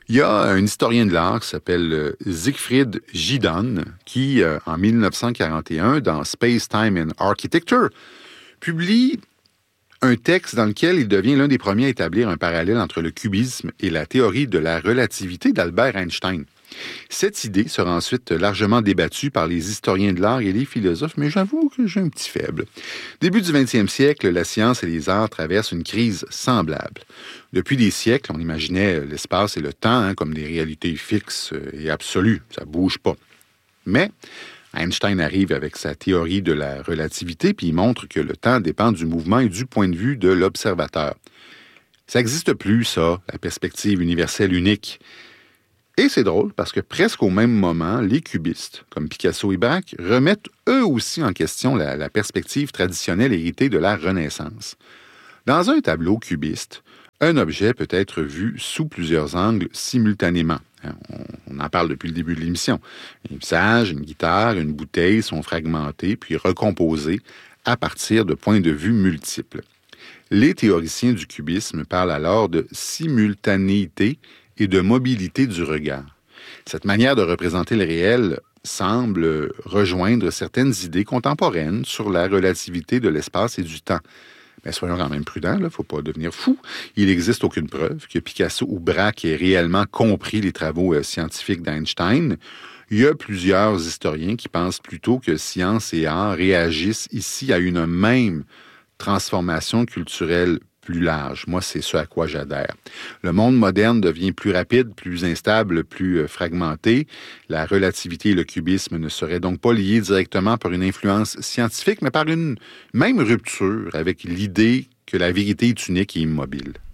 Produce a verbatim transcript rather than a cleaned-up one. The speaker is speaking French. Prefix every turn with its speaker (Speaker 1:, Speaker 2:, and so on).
Speaker 1: Il y a un historien de l'art qui s'appelle Siegfried Gidan qui, euh, en dix-neuf cent quarante et un, dans Space, Time and Architecture, publie un texte dans lequel il devient l'un des premiers à établir un parallèle entre le cubisme et la théorie de la relativité d'Albert Einstein. Cette idée sera ensuite largement débattue par les historiens de l'art et les philosophes, mais j'avoue que j'ai un petit faible. Début du vingtième siècle, la science et les arts traversent une crise semblable. Depuis des siècles, on imaginait l'espace et le temps hein, comme des réalités fixes et absolues. Ça ne bouge pas. Mais Einstein arrive avec sa théorie de la relativité, puis il montre que le temps dépend du mouvement et du point de vue de l'observateur. Ça n'existe plus, ça, la perspective universelle unique. Et c'est drôle parce que presque au même moment, les cubistes, comme Picasso et Braque, remettent eux aussi en question la, la perspective traditionnelle héritée de la Renaissance. Dans un tableau cubiste, un objet peut être vu sous plusieurs angles simultanément. On en parle depuis le début de l'émission. Un visage, une guitare, une bouteille sont fragmentés puis recomposés à partir de points de vue multiples. Les théoriciens du cubisme parlent alors de simultanéité et de mobilité du regard. Cette manière de représenter le réel semble rejoindre certaines idées contemporaines sur la relativité de l'espace et du temps. Mais soyons quand même prudents, il ne faut pas devenir fou. Il n'existe aucune preuve que Picasso ou Braque aient réellement compris les travaux euh, scientifiques d'Einstein. Il y a plusieurs historiens qui pensent plutôt que science et art réagissent ici à une même transformation culturelle plus large. Moi, c'est ce à quoi j'adhère. Le monde moderne devient plus rapide, plus instable, plus fragmenté. La relativité et le cubisme ne seraient donc pas liés directement par une influence scientifique, mais par une même rupture avec l'idée que la vérité est unique et immobile.